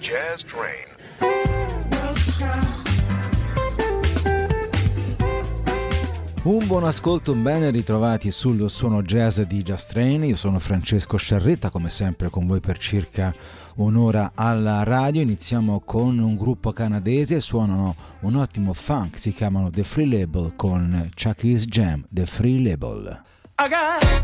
Jazz Train. Un buon ascolto, ben ritrovati sul suono jazz di Jazz Train. Io sono Francesco Sciarretta, come sempre con voi per circa un'ora alla radio. Iniziamo con un gruppo canadese, suonano un ottimo funk, si chiamano The Free Label con Chucky's Jam, The Free Label.